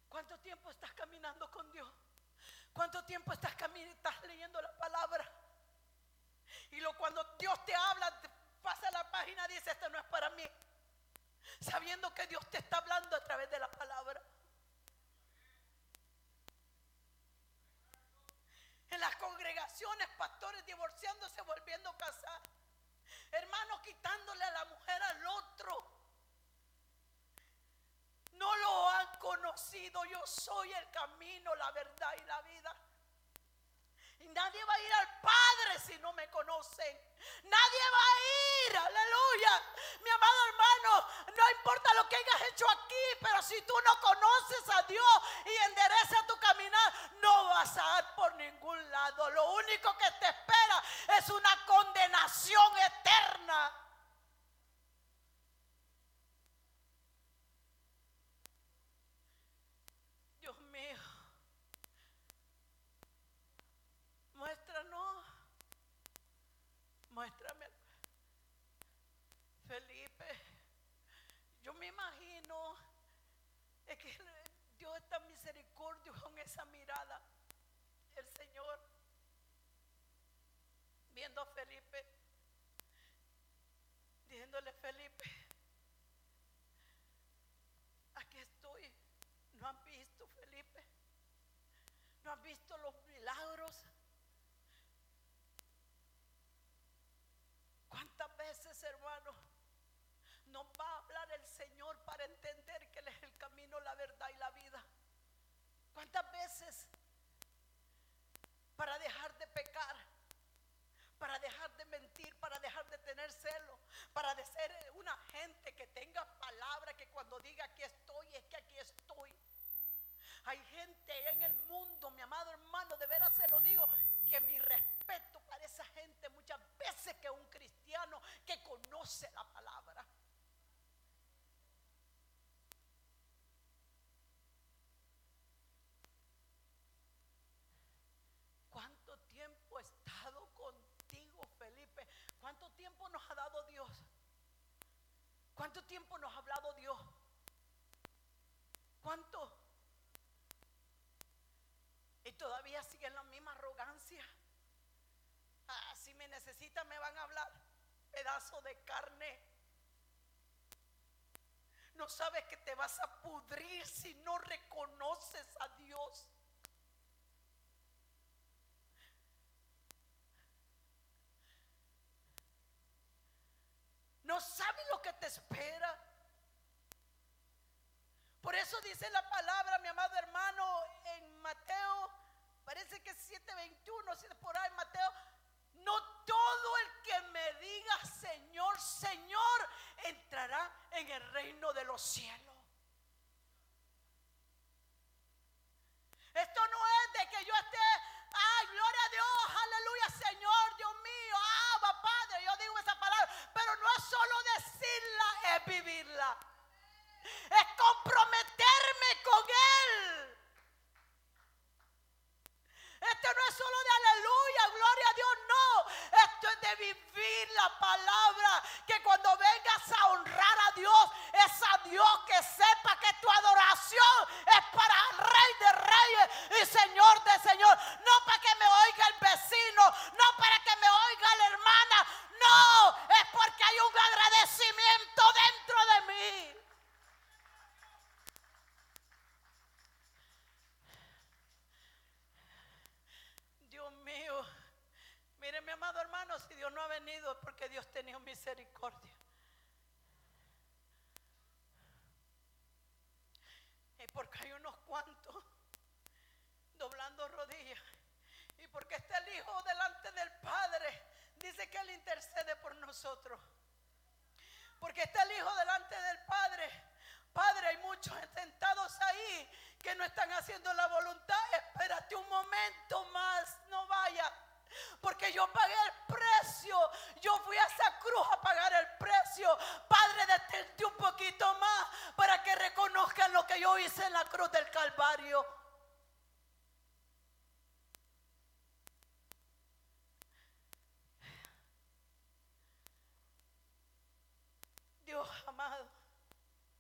¿Cuánto tiempo estás caminando con Dios? ¿Cuánto tiempo estás leyendo la palabra? Y cuando Dios te habla, pasa la página y dice: esto no es para mí, sabiendo que Dios te está hablando a través de la palabra. En las congregaciones, pastores divorciándose, volviendo a casar, hermanos quitándole a la mujer al otro. No lo han conocido. Yo soy el camino, la verdad y la vida. Y nadie va a ir al Padre si no me conocen. Nadie va a ir, aleluya. Mi amado hermano, no importa lo que hayas hecho aquí, pero si tú no conoces a Dios y enderezas tu caminar, no vas a ir por ningún lado. Lo único que te espera es una condenación eterna. Dios mío, muéstrame, Felipe. Yo me imagino es que Dios es tan misericordioso con esa mirada. El Señor viendo a Felipe, diciéndole: Felipe, aquí estoy. ¿No han visto, Felipe? ¿No han visto los milagros? ¿Cuántas veces, hermano, nos va a hablar el Señor para entender que Él es el camino, la verdad y la vida? ¿Cuántas veces para dejar de pecar, para dejar de mentir, para dejar de tener celo, para de ser una gente que tenga palabra, que cuando diga aquí estoy, es que aquí estoy? Hay gente en el mundo, mi amado hermano, de veras se lo digo, que mi respeto para esa gente muchas veces, que un cristiano que conoce la palabra. ¿Cuánto tiempo he estado contigo, Felipe? ¿Cuánto tiempo nos ha dado Dios? ¿Cuánto tiempo nos ha hablado Dios? ¿Cuánto? Y todavía sigue en la misma arrogancia. Si me necesitan me van a hablar. Pedazo de carne. No sabes que te vas a pudrir si no reconoces a Dios. No sabes lo que te espera. Por eso dice la palabra, mi amado hermano, en Mateo, parece que 7:21, si por ahí Mateo: no todo el que me diga Señor, Señor, entrará en el reino de los cielos. Esto no es de que yo esté: ay, gloria a Dios, aleluya, Señor, Dios mío, Abba, Padre. Yo digo esa palabra, pero no es solo decirla, es vivirla. Es comprometerme con Él. Esto no es solo de aleluya, gloria a Dios, no. Esto es de vivir la palabra. Que cuando vengas a honrar a Dios, es a Dios, que sepa que tu adoración es para el Rey de Reyes y Señor de Señor. No para que me oiga el vecino, no para que me oiga la hermana. No, es porque hay un agradecimiento dentro de mí. Dios mío, mire, mi amado hermano, si Dios no ha venido es porque Dios tenía misericordia. Y porque hay unos cuantos doblando rodillas. Y porque está el Hijo delante del Padre, dice que Él intercede por nosotros. Porque está el Hijo delante del Padre. Padre, hay muchos sentados ahí que no están haciendo la voluntad. Espérate un momento más, no vaya. Porque yo pagué el precio. Yo fui a esa cruz a pagar el precio. Padre, detente un poquito más para que reconozcan lo que yo hice en la cruz del Calvario.